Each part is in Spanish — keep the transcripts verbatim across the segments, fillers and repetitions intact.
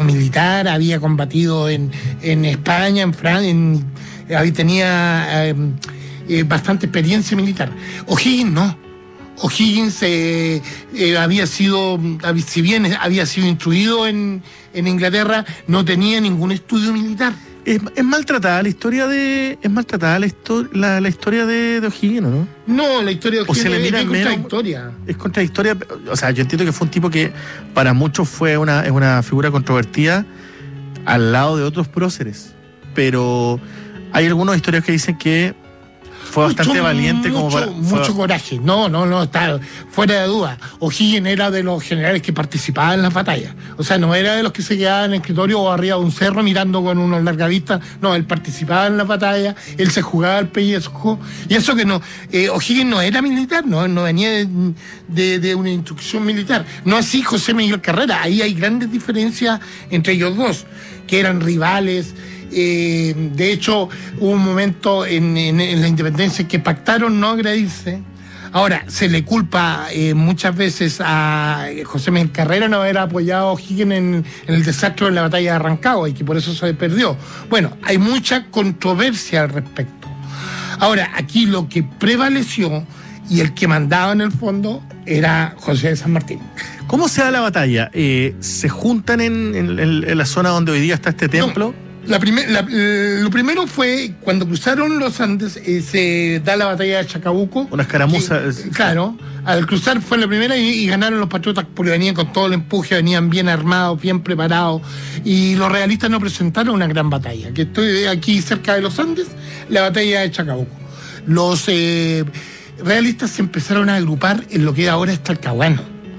formación militar, había combatido en, en España, en Francia, en, tenía eh, eh, bastante experiencia militar. O'Higgins no. O'Higgins eh, eh, había sido, si bien había sido instruido en, en Inglaterra, no tenía ningún estudio militar. Es, es maltratada la historia de. Es maltratada la, histo- la, la historia de, de O'Higgins, ¿no? No, la historia de O'Higgins es, es contradictoria. Es contradictoria. O sea, yo entiendo que fue un tipo que para muchos fue una, es una figura controvertida al lado de otros próceres. Pero hay algunos historiadores que dicen que fue bastante mucho, valiente como mucho, para... Mucho fue... coraje. No, no, no, está fuera de duda. O'Higgins era de los generales que participaban en las batallas. O sea, no era de los que se quedaban en el escritorio o arriba de un cerro mirando con unos largavistas. No, él participaba en las batallas, él se jugaba al pellejo. Y eso que no, eh, O'Higgins no era militar, no, no venía de, de, de una instrucción militar. No así José Miguel Carrera. Ahí hay grandes diferencias entre ellos dos, que eran rivales. Eh, de hecho, hubo un momento en, en, en la independencia en que pactaron no agredirse. Ahora, se le culpa eh, muchas veces a José Miguel Carrera no haber apoyado a O'Higgins en, en el desastre de la batalla de Rancagua y que por eso se perdió. Bueno, hay mucha controversia al respecto. Ahora, aquí lo que prevaleció y el que mandaba en el fondo era José de San Martín. ¿Cómo se da la batalla? Eh, ¿Se juntan en, en, en la zona donde hoy día está este templo? No. La primer, la, lo primero fue cuando cruzaron los Andes, eh, se da la batalla de Chacabuco. Una escaramuza. Que, claro, al cruzar fue la primera y, y ganaron los patriotas porque venían con todo el empuje, venían bien armados, bien preparados. Y los realistas no presentaron una gran batalla. Que estoy aquí cerca de los Andes, la batalla de Chacabuco. Los eh, realistas se empezaron a agrupar en lo que ahora es Talcahuano.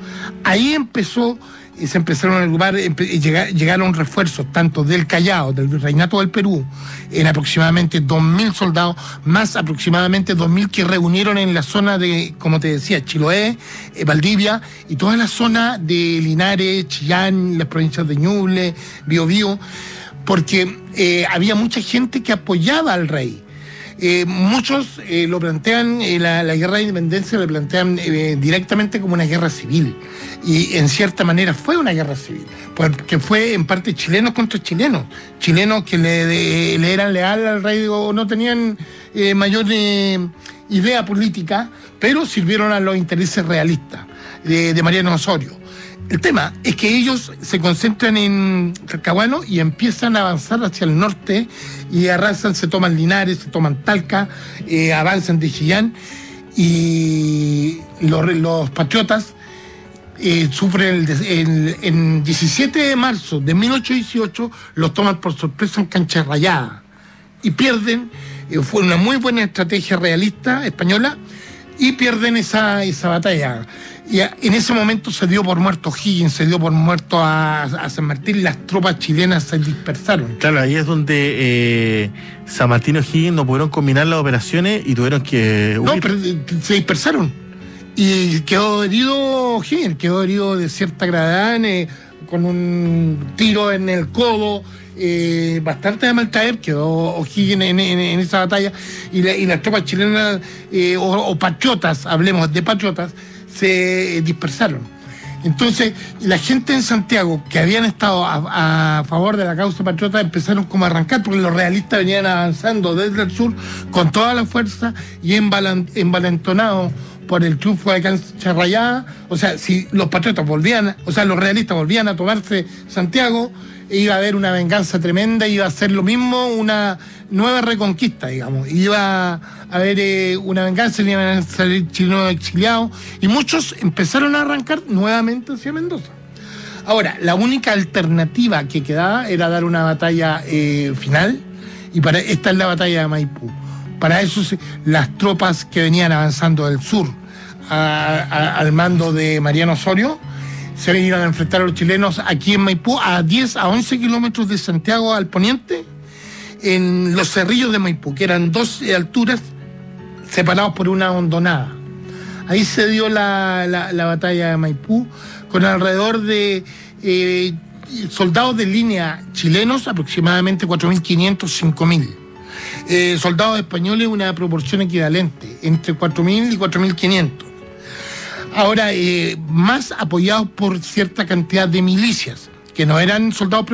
Ahí empezó. Y se empezaron a agrupar, llegaron refuerzos tanto del Callao, del Virreinato del Perú, en aproximadamente dos mil soldados, más aproximadamente dos mil que reunieron en la zona de, como te decía, Chiloé, eh, Valdivia, y toda la zona de Linares, Chillán, las provincias de Ñuble, Biobío, porque eh, había mucha gente que apoyaba al rey. Eh, muchos eh, lo plantean, eh, la, la guerra de independencia lo plantean eh, directamente como una guerra civil, y en cierta manera fue una guerra civil, porque fue en parte chilenos contra chilenos, chilenos que le, de, le eran leales al rey o no tenían eh, mayor eh, idea política, pero sirvieron a los intereses realistas de, de Mariano Osorio. El tema es que ellos se concentran en Talcahuano y empiezan a avanzar hacia el norte y arrasan, se toman Linares, se toman Talca, eh, avanzan de Chillán y los, los patriotas eh, sufren el, el, el diecisiete de marzo de mil ochocientos dieciocho, los toman por sorpresa en Cancha Rayada y pierden. Eh, fue una muy buena estrategia realista española y pierden esa, esa batalla. Y en ese momento se dio por muerto O'Higgins, se dio por muerto a, a San Martín, las tropas chilenas se dispersaron. Claro, ahí es donde eh, San Martín y O'Higgins no pudieron combinar las operaciones y tuvieron que huir. No, pero se dispersaron. Y quedó herido O'Higgins, quedó herido de cierta gravedad, eh, con un tiro en el codo, eh, bastante de mal caer, quedó O'Higgins en, en, en esa batalla, y, la, y las tropas chilenas, eh, o, o patriotas, hablemos de patriotas, se dispersaron. Entonces, la gente en Santiago, que habían estado a, a favor de la causa patriota, empezaron como a arrancar, porque los realistas venían avanzando desde el sur con toda la fuerza y envalentonados por el triunfo de Cancha Rayada. O sea, si los patriotas volvían, o sea, los realistas volvían a tomarse Santiago, iba a haber una venganza tremenda, iba a ser lo mismo, una nueva reconquista, digamos. Iba a haber eh, una venganza, iban a salir chilenos exiliados, y muchos empezaron a arrancar nuevamente hacia Mendoza. Ahora, la única alternativa que quedaba era dar una batalla eh, final, y para esta es la batalla de Maipú. Para eso las tropas que venían avanzando del sur a, a, al mando de Mariano Osorio se venían a enfrentar a los chilenos aquí en Maipú, a diez a once kilómetros de Santiago al poniente, en los cerrillos de Maipú, que eran dos alturas separados por una hondonada. Ahí se dio la, la, la batalla de Maipú, con alrededor de eh, soldados de línea chilenos, aproximadamente cuatro mil quinientos, cinco mil. Eh, soldados españoles, una proporción equivalente, entre cuatro mil y cuatro mil quinientos. Ahora, eh, más apoyados por cierta cantidad de milicias, que no eran soldados